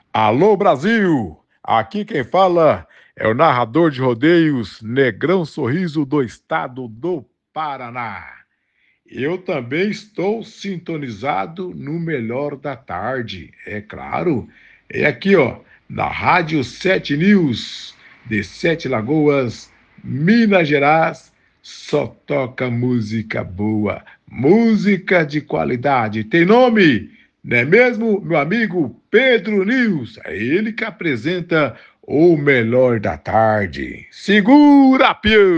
Alô Brasil! Aqui quem fala é o narrador de rodeios Negrão Sorriso do estado do Paraná. Eu também estou sintonizado no melhor da tarde, é claro. É aqui, ó, na Rádio 7 News, de Sete Lagoas, Minas Gerais, só toca música boa, música de qualidade. Tem nome? Não é mesmo, meu amigo Pedro News? É ele que apresenta o melhor da tarde. Segura, Pio!